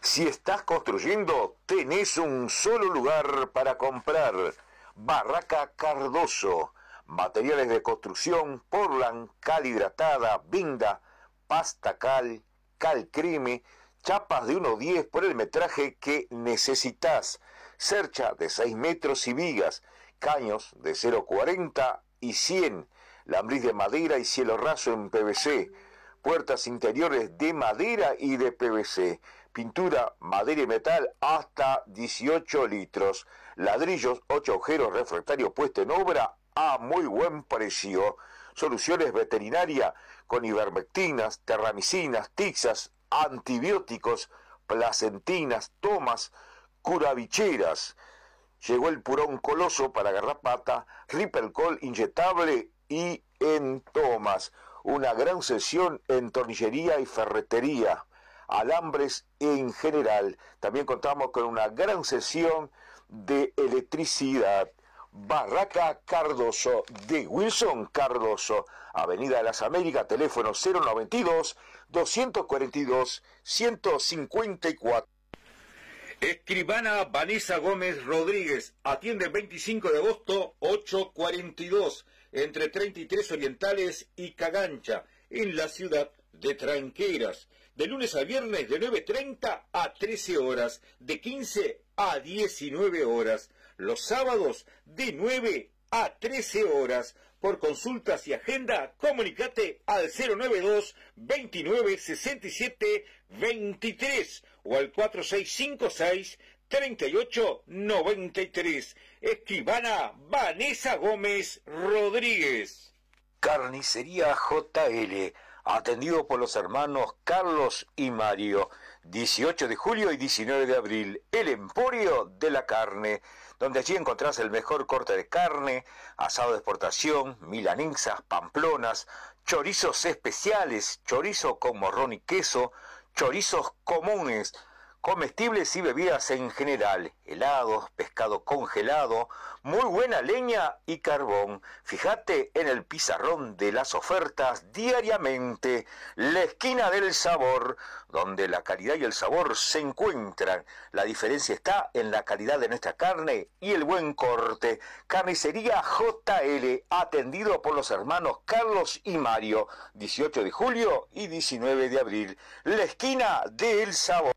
Si estás construyendo, tenés un solo lugar para comprar. Barraca Cardoso. Materiales de construcción, Portland, cal hidratada, vinda, pasta cal, cal creme, chapas de 1,10 por el metraje que necesitas, cercha de 6 metros y vigas, caños de 0,40 y 100, lambriz de madera y cielo raso en PVC, puertas interiores de madera y de PVC, pintura, madera y metal hasta 18 litros, ladrillos, 8 agujeros, refractario puesto en obra a muy buen precio. Soluciones veterinaria con ivermectinas, terramicinas, tixas, antibióticos, placentinas, tomas, curavicheras. Llegó el purón coloso para garrapata, Ripelcol inyectable y en tomas. Una gran sesión en tornillería y ferretería, alambres en general. También contamos con una gran sesión de electricidad. Barraca Cardoso, de Wilson Cardoso, Avenida de las Américas, teléfono 092-242-154. Escribana Vanessa Gómez Rodríguez, atiende el 25 de agosto, 8:42, entre 33 Orientales y Cagancha, en la ciudad de Tranqueras. De lunes a viernes de 9:30 a 13 horas, de 15 a 19 horas. Los sábados de 9 a 13 horas. Por consultas y agenda, comunicate al 092 29 67 23 o al 4656 38 93. Escribana Vanessa Gómez Rodríguez. Carnicería JL, atendido por los hermanos Carlos y Mario. 18 de julio y 19 de abril, el Emporio de la Carne, donde allí encontrás el mejor corte de carne, asado de exportación, milanesas, pamplonas, chorizos especiales, chorizo con morrón y queso, chorizos comunes, comestibles y bebidas en general, helados, pescado congelado, muy buena leña y carbón. Fíjate en el pizarrón de las ofertas diariamente, la esquina del sabor, donde la calidad y el sabor se encuentran. La diferencia está en la calidad de nuestra carne y el buen corte. Carnicería JL, atendido por los hermanos Carlos y Mario, 18 de julio y 19 de abril, la esquina del sabor.